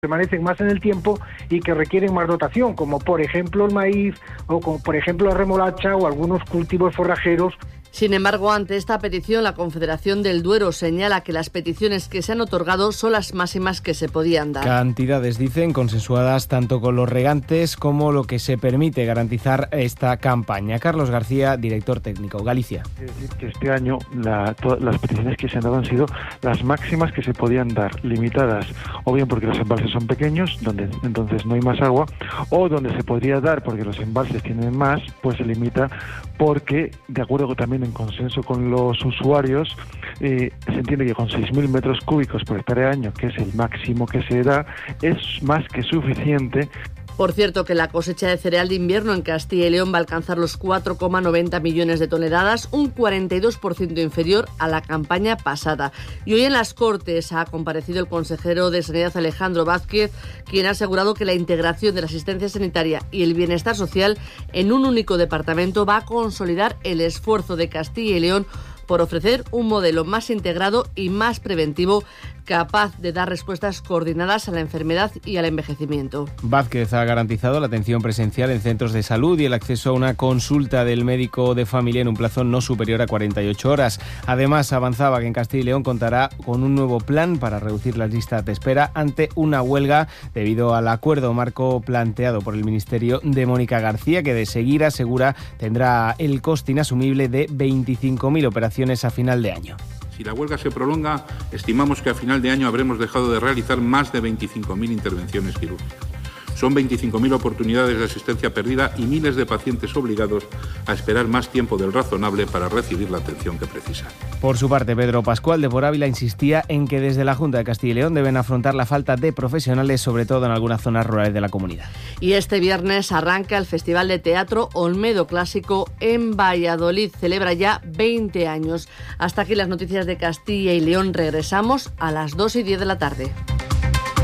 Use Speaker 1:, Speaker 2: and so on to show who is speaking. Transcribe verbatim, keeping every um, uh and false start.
Speaker 1: permanecen más en el tiempo y que requieren más dotación, como por ejemplo el maíz o como por ejemplo la remolacha o algunos cultivos forrajeros.
Speaker 2: Sin embargo, ante esta petición, la Confederación del Duero señala que las peticiones que se han otorgado son las máximas que se podían dar.
Speaker 3: Cantidades, dicen, consensuadas tanto con los regantes como lo que se permite garantizar esta campaña. Carlos García, director técnico, Galicia.
Speaker 4: Es decir, que este año la, todas las peticiones que se han dado han sido las máximas que se podían dar, limitadas, o bien porque los embalses son pequeños, donde entonces no hay más agua, o donde se podría dar porque los embalses tienen más, pues se limita porque, de acuerdo también en consenso con los usuarios, eh, se entiende que con seis mil metros cúbicos por hectárea año, que es el máximo que se da, es más que suficiente.
Speaker 2: Por cierto, que la cosecha de cereal de invierno en Castilla y León va a alcanzar los cuatro coma noventa millones de toneladas, un cuarenta y dos por ciento inferior a la campaña pasada. Y hoy en las Cortes ha comparecido el consejero de Sanidad, Alejandro Vázquez, quien ha asegurado que la integración de la asistencia sanitaria y el bienestar social en un único departamento va a consolidar el esfuerzo de Castilla y León por ofrecer un modelo más integrado y más preventivo, capaz de dar respuestas coordinadas a la enfermedad y al envejecimiento.
Speaker 3: Vázquez ha garantizado la atención presencial en centros de salud y el acceso a una consulta del médico de familia en un plazo no superior a cuarenta y ocho horas. Además, avanzaba que en Castilla y León contará con un nuevo plan para reducir las listas de espera ante una huelga debido al acuerdo marco planteado por el Ministerio de Mónica García, que de seguir, asegura, tendrá el coste inasumible de veinticinco mil operaciones a final de año.
Speaker 5: Si la huelga se prolonga, estimamos que a final de año habremos dejado de realizar más de veinticinco mil intervenciones quirúrgicas. Son veinticinco mil oportunidades de asistencia perdida y miles de pacientes obligados a esperar más tiempo del razonable para recibir la atención que precisan.
Speaker 3: Por su parte, Pedro Pascual de Por Ávila insistía en que desde la Junta de Castilla y León deben afrontar la falta de profesionales, sobre todo en algunas zonas rurales de la comunidad.
Speaker 2: Y este viernes arranca el Festival de Teatro Olmedo Clásico en Valladolid. Celebra ya veinte años. Hasta aquí las noticias de Castilla y León. Regresamos a las dos y diez de la tarde.